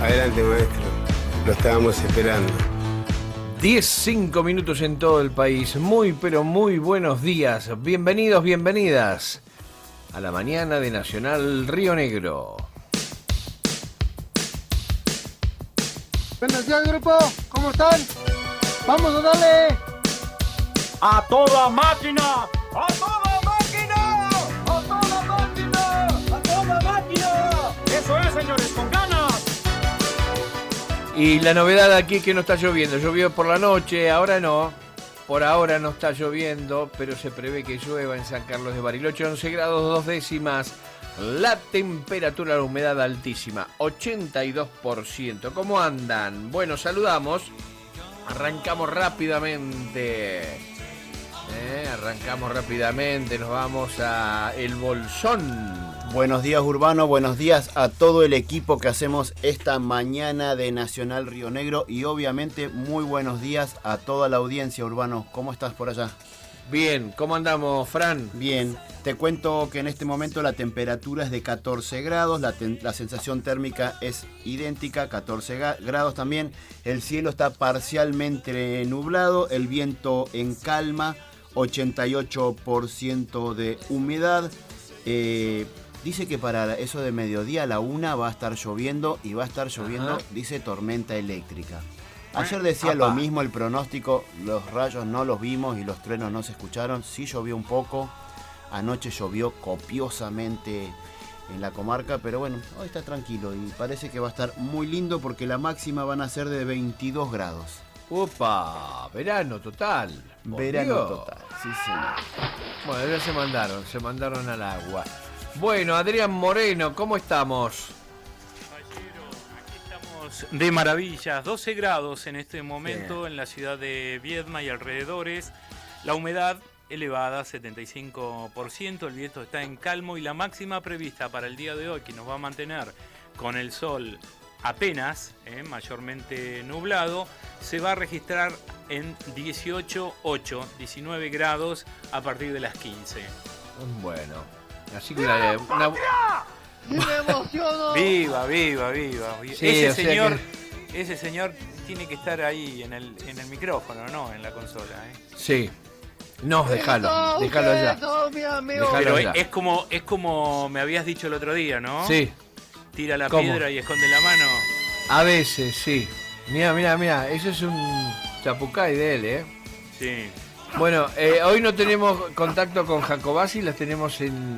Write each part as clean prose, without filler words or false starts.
Adelante, maestro. Lo estábamos esperando. 5 minutos en todo el país. Muy, pero muy buenos días. Bienvenidos, bienvenidas a la mañana de Nacional Río Negro. Buenos días, grupo. ¿Cómo están? ¡Vamos a darle! ¡A toda máquina! ¡A toda máquina! ¡A toda máquina! ¡A toda máquina! ¡Eso es, señores, con ganas! Y la novedad aquí es que no está lloviendo. Llovió por la noche, ahora no. Por ahora no está lloviendo, pero se prevé que llueva en San Carlos de Bariloche. 11 grados 2 décimas. La temperatura, la humedad altísima, 82%. ¿Cómo andan? Bueno, saludamos. Arrancamos rápidamente. Nos vamos a El Bolsón. Buenos días, Urbano, buenos días a todo el equipo que hacemos esta mañana de Nacional Río Negro y obviamente muy buenos días a toda la audiencia, Urbano. ¿Cómo estás por allá? Bien, ¿cómo andamos, Fran? Bien, te cuento que en este momento la temperatura es de 14 grados, la sensación térmica es idéntica, 14 grados también, el cielo está parcialmente nublado, el viento en calma, 88% de humedad. Dice que para eso de mediodía a la 1 va a estar lloviendo y va a estar lloviendo, dice, tormenta eléctrica. Ayer decía lo mismo el pronóstico, los rayos no los vimos y los truenos no se escucharon, sí llovió un poco, anoche llovió copiosamente en la comarca, pero bueno, hoy está tranquilo y parece que va a estar muy lindo porque la máxima van a ser de 22 grados. ¡Opa! Verano total. Verano total, sí señor. Bueno, ya se mandaron al agua. Bueno, Adrián Moreno, ¿cómo estamos? De maravillas, 12 grados en este momento en la ciudad de Viedma y alrededores, la humedad elevada, 75%, el viento está en calmo y la máxima prevista para el día de hoy, que nos va a mantener con el sol apenas, mayormente nublado, se va a registrar en 19 grados a partir de las 15. Bueno, así que ¡Me emociono! ¡Viva! Sí, ese señor tiene que estar ahí en el micrófono, no en la consola. Sí. No, déjalo allá. Pero es como me habías dicho el otro día, ¿no? Sí. Tira la ¿Cómo? piedra y esconde la mano. A veces, sí. Mira, eso es un chapucay de él, Sí. Bueno, hoy no tenemos contacto con Jacobasi, las tenemos en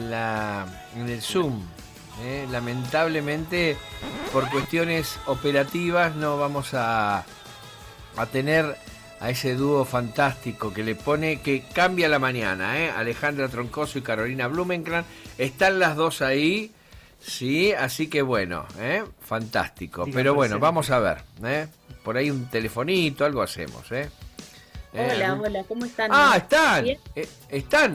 el Zoom. Lamentablemente, por cuestiones operativas, no vamos a tener a ese dúo fantástico que cambia la mañana. Alejandra Troncoso y Carolina Blumenkran. Están las dos ahí, sí, así que bueno, fantástico. Pero bueno, vamos a ver. Por ahí un telefonito, algo hacemos. Hola, ¿cómo están? ¿Están? ¿Están?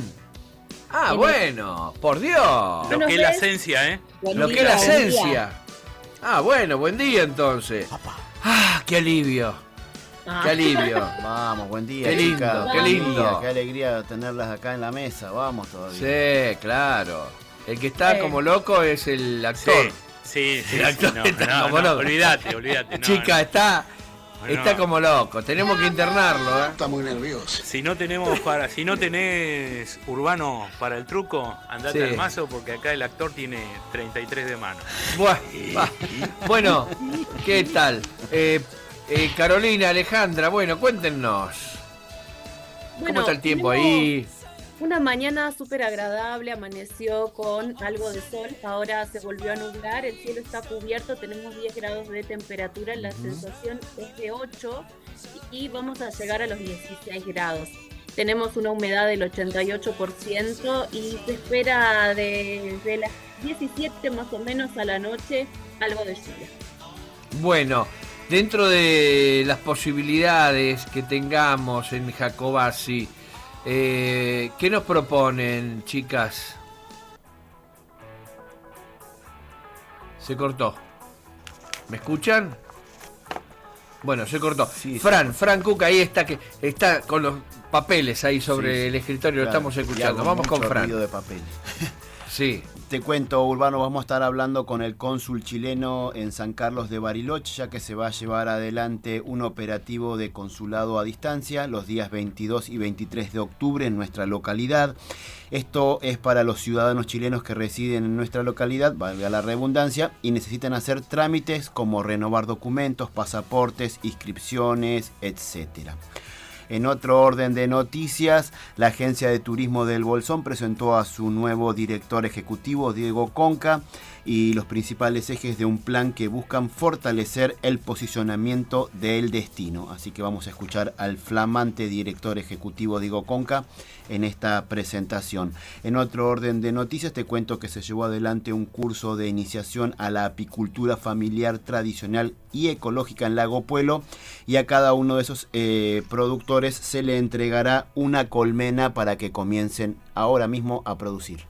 Bueno, por Dios. Lo que es la esencia, Lo que es la esencia. Bueno, buen día entonces. Qué alivio. Qué alivio. Vamos, buen día, Qué lindo, chicas. qué lindo. Qué alegría tenerlas acá en la mesa, vamos todavía. Sí, claro. El que está como loco es el actor. Sí. El actor está como loco. Olvídate. Chica, está como loco. Tenemos que internarlo, Está muy nervioso. Si no tenés Urbano para el truco, andate al mazo porque acá el actor tiene 33 de mano. Bueno, ¿qué tal? Carolina, Alejandra, bueno, cuéntenos. ¿Cómo está el tiempo ahí? Una mañana súper agradable, amaneció con algo de sol, ahora se volvió a nublar, el cielo está cubierto, tenemos 10 grados de temperatura, la sensación es de 8 y vamos a llegar a los 16 grados. Tenemos una humedad del 88% y se espera desde las 17 más o menos a la noche algo de lluvia. Bueno, dentro de las posibilidades que tengamos en Jacobasi, ¿qué nos proponen, chicas? Se cortó. ¿Me escuchan? Bueno, se cortó. Sí, Fran Cuca ahí está, que está con los papeles ahí sobre el escritorio, claro, lo estamos escuchando. Vamos con Fran. De papeles. Sí. Te cuento, Urbano, vamos a estar hablando con el cónsul chileno en San Carlos de Bariloche, ya que se va a llevar adelante un operativo de consulado a distancia los días 22 y 23 de octubre en nuestra localidad. Esto es para los ciudadanos chilenos que residen en nuestra localidad, valga la redundancia, y necesitan hacer trámites como renovar documentos, pasaportes, inscripciones, etcétera. En otro orden de noticias, la Agencia de Turismo del Bolsón presentó a su nuevo director ejecutivo, Diego Conca, y los principales ejes de un plan que buscan fortalecer el posicionamiento del destino. Así que vamos a escuchar al flamante director ejecutivo Diego Conca en esta presentación. En otro orden de noticias te cuento que se llevó adelante un curso de iniciación a la apicultura familiar tradicional y ecológica en Lago Puelo, y a cada uno de esos productores se le entregará una colmena para que comiencen ahora mismo a producir.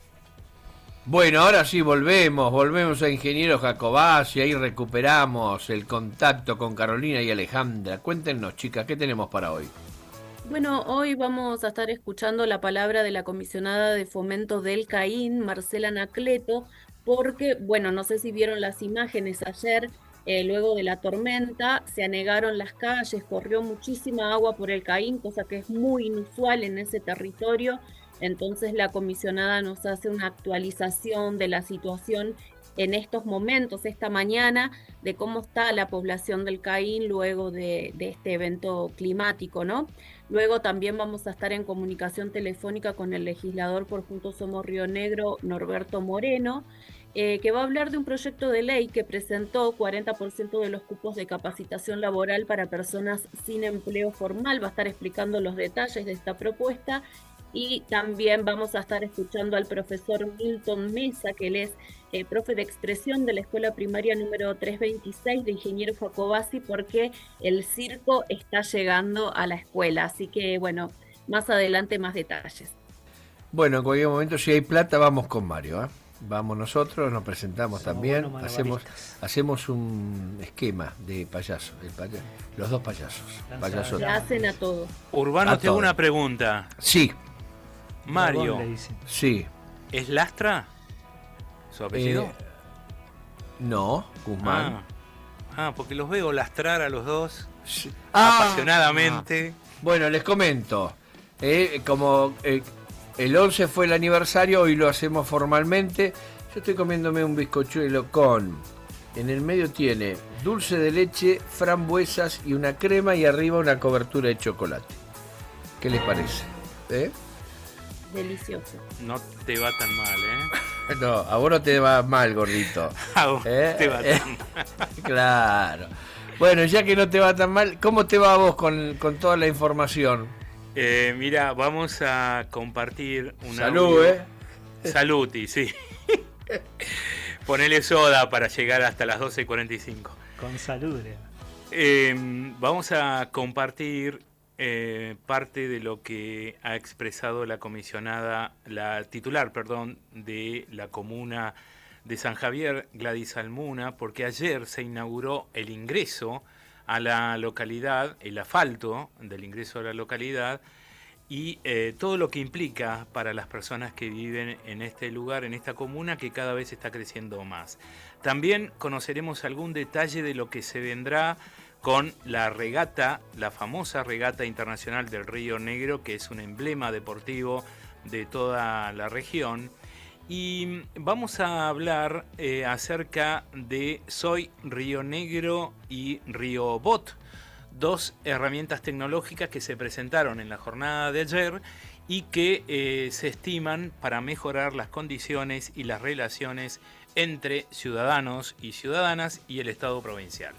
Bueno, ahora sí volvemos a Ingeniero Jacobacci, ahí recuperamos el contacto con Carolina y Alejandra. Cuéntenos, chicas, ¿qué tenemos para hoy? Bueno, hoy vamos a estar escuchando la palabra de la comisionada de fomento del CAIN, Marcela Anacleto, porque, bueno, no sé si vieron las imágenes ayer, luego de la tormenta, se anegaron las calles, corrió muchísima agua por el CAIN, cosa que es muy inusual en ese territorio. Entonces la comisionada nos hace una actualización de la situación en estos momentos, esta mañana, de cómo está la población del CAIN luego de este evento climático, ¿no? Luego también vamos a estar en comunicación telefónica con el legislador por Juntos Somos Río Negro, Norberto Moreno, que va a hablar de un proyecto de ley que presentó 40% de los cupos de capacitación laboral para personas sin empleo formal. Va a estar explicando los detalles de esta propuesta. Y también vamos a estar escuchando al profesor Milton Mesa, que él es profe de expresión de la escuela primaria número 326 de Ingeniero Jacobacci, porque el circo está llegando a la escuela. Así que, bueno, más adelante más detalles. Bueno, en cualquier momento, si hay plata, vamos con Mario, ¿eh? Vamos nosotros, nos presentamos también, hacemos un esquema de payasos, los dos payasos. Se hacen a todo. Urbano, tengo una pregunta. Sí. Mario, sí. ¿es Lastra su apellido? No, Guzmán. Porque los veo lastrar a los dos, sí, apasionadamente. Bueno, les comento, como el 11 fue el aniversario, hoy lo hacemos formalmente. Yo estoy comiéndome un bizcochuelo en el medio tiene dulce de leche, frambuesas y una crema, y arriba una cobertura de chocolate. ¿Qué les parece? Delicioso. No te va tan mal, ¿eh? No, a vos no te va mal, gordito. A vos te va tan mal. Claro. Bueno, ya que no te va tan mal, ¿cómo te va a vos con toda la información? Mira, vamos a compartir un Salud, audio. Saluti, sí. Ponele soda para llegar hasta las 12:45. Con salud. Vamos a compartir parte de lo que ha expresado la comisionada, la titular, de la comuna de San Javier, Gladys Almuna, porque ayer se inauguró el ingreso a la localidad, el asfalto del ingreso a la localidad, y todo lo que implica para las personas que viven en este lugar, en esta comuna, que cada vez está creciendo más. También conoceremos algún detalle de lo que se vendrá con la regata, la famosa regata internacional del Río Negro, que es un emblema deportivo de toda la región. Y vamos a hablar acerca de Soy Río Negro y Río Bot, dos herramientas tecnológicas que se presentaron en la jornada de ayer y que se estiman para mejorar las condiciones y las relaciones entre ciudadanos y ciudadanas y el Estado provincial.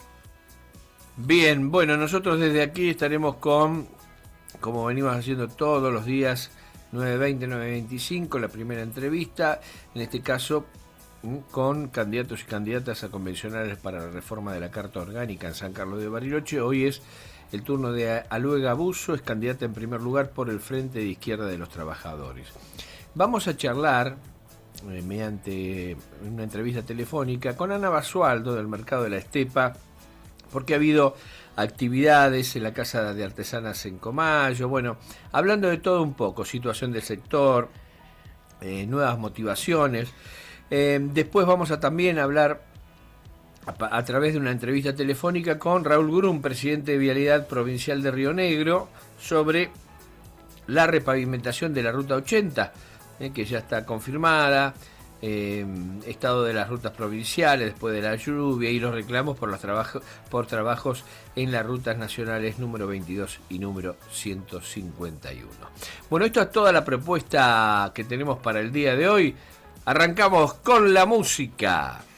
Bien, bueno, nosotros desde aquí estaremos como venimos haciendo todos los días, 9:20, 9:25, la primera entrevista, en este caso con candidatos y candidatas a convencionales para la reforma de la Carta Orgánica en San Carlos de Bariloche. Hoy es el turno de Aluega Buzo, es candidata en primer lugar por el Frente de Izquierda de los Trabajadores. Vamos a charlar mediante una entrevista telefónica con Ana Basualdo del Mercado de la Estepa, porque ha habido actividades en la Casa de Artesanas en Comayo, bueno, hablando de todo un poco, situación del sector, nuevas motivaciones. Después vamos a también hablar a través de una entrevista telefónica con Raúl Grum, presidente de Vialidad Provincial de Río Negro, sobre la repavimentación de la Ruta 80, que ya está confirmada, estado de las rutas provinciales después de la lluvia y los reclamos por trabajos en las rutas nacionales número 22 y número 151. Bueno, esto es toda la propuesta que tenemos para el día de hoy. Arrancamos con la música.